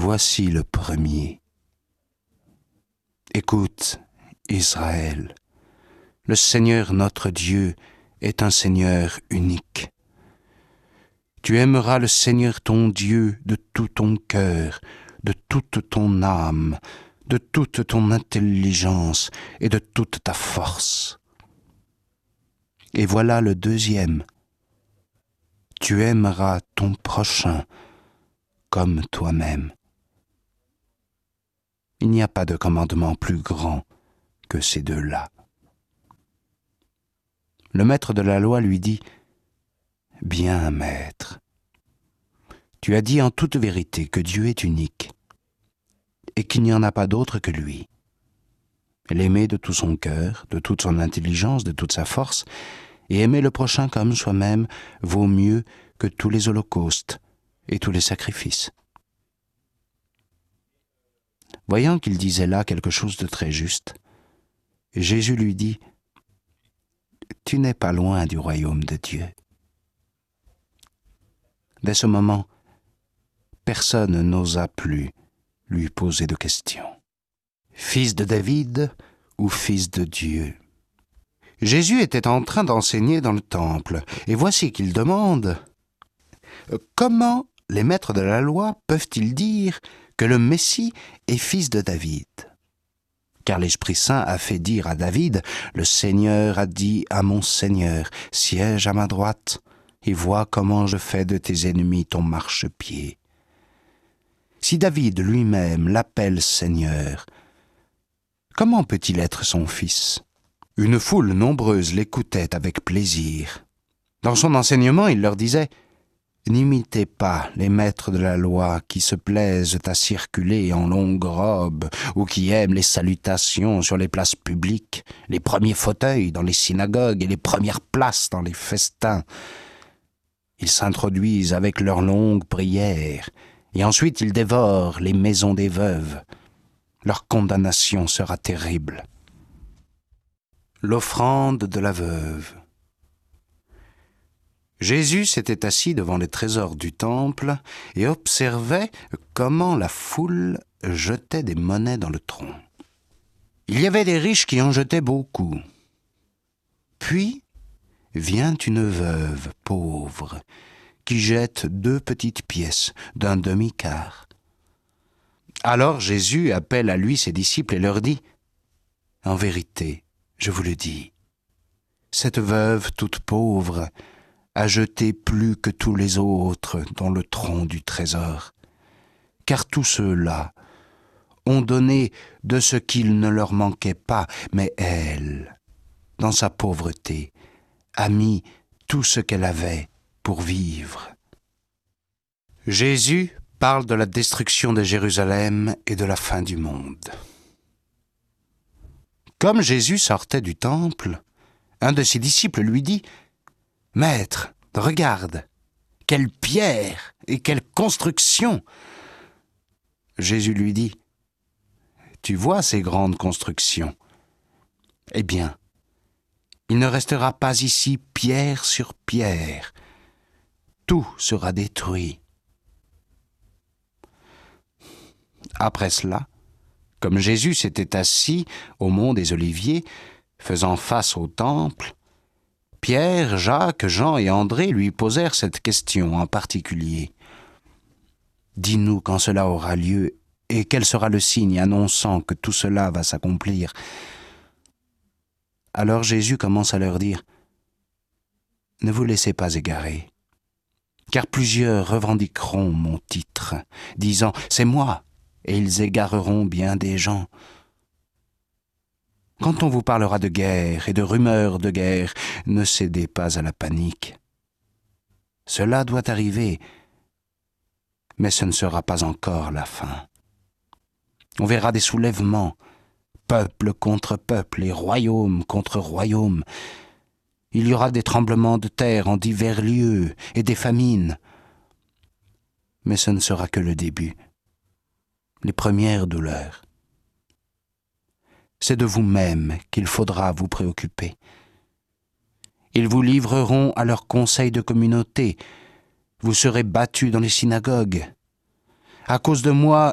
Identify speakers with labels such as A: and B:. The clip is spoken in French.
A: Voici le premier. Écoute, Israël, le Seigneur notre Dieu est un Seigneur unique. Tu aimeras le Seigneur ton Dieu de tout ton cœur, de toute ton âme, de toute ton intelligence et de toute ta force. Et voilà le deuxième. Tu aimeras ton prochain comme toi-même. Il n'y a pas de commandement plus grand que ces deux-là. Le maître de la loi lui dit « Bien, maître, tu as dit en toute vérité que Dieu est unique et qu'il n'y en a pas d'autre que lui. L'aimer de tout son cœur, de toute son intelligence, de toute sa force, et aimer le prochain comme soi-même vaut mieux que tous les holocaustes et tous les sacrifices. » Voyant qu'il disait là quelque chose de très juste, Jésus lui dit « Tu n'es pas loin du royaume de Dieu. » Dès ce moment, personne n'osa plus lui poser de questions. Fils de David ou fils de Dieu? Jésus était en train d'enseigner dans le temple, et voici qu'il demande « Comment les maîtres de la loi peuvent-ils dire que le Messie est fils de David ? Car l'Esprit Saint a fait dire à David, « Le Seigneur a dit à mon Seigneur, siège à ma droite, et vois comment je fais de tes ennemis ton marchepied. » Si David lui-même l'appelle Seigneur, comment peut-il être son fils ? Une foule nombreuse l'écoutait avec plaisir. Dans son enseignement, il leur disait « N'imitez pas les maîtres de la loi qui se plaisent à circuler en longues robes ou qui aiment les salutations sur les places publiques, les premiers fauteuils dans les synagogues et les premières places dans les festins. Ils s'introduisent avec leurs longues prières et ensuite ils dévorent les maisons des veuves. Leur condamnation sera terrible. » L'offrande de la veuve. Jésus s'était assis devant les trésors du temple et observait comment la foule jetait des monnaies dans le tronc. Il y avait des riches qui en jetaient beaucoup. Puis vient une veuve pauvre qui jette 2 petites pièces d'un demi-quart. Alors Jésus appelle à lui ses disciples et leur dit « En vérité, je vous le dis, cette veuve toute pauvre a jeté plus que tous les autres dans le tronc du trésor, car tous ceux-là ont donné de ce qu'il ne leur manquait pas, mais elle, dans sa pauvreté, a mis tout ce qu'elle avait pour vivre. » Jésus parle de la destruction de Jérusalem et de la fin du monde. Comme Jésus sortait du temple, un de ses disciples lui dit « Maître, regarde, quelle pierre et quelle construction !» Jésus lui dit « Tu vois ces grandes constructions ? Eh bien, il ne restera pas ici pierre sur pierre. Tout sera détruit. » Après cela, comme Jésus s'était assis au mont des Oliviers, faisant face au temple, Pierre, Jacques, Jean et André lui posèrent cette question en particulier. « Dis-nous quand cela aura lieu et quel sera le signe annonçant que tout cela va s'accomplir ?» Alors Jésus commence à leur dire « Ne vous laissez pas égarer, car plusieurs revendiqueront mon titre, disant « C'est moi !» et ils égareront bien des gens. Quand on vous parlera de guerre et de rumeurs de guerre, ne cédez pas à la panique. Cela doit arriver, mais ce ne sera pas encore la fin. On verra des soulèvements, peuple contre peuple et royaume contre royaume. Il y aura des tremblements de terre en divers lieux et des famines. Mais ce ne sera que le début. Les premières douleurs. C'est de vous-même qu'il faudra vous préoccuper. Ils vous livreront à leurs conseils de communauté. Vous serez battus dans les synagogues. À cause de moi,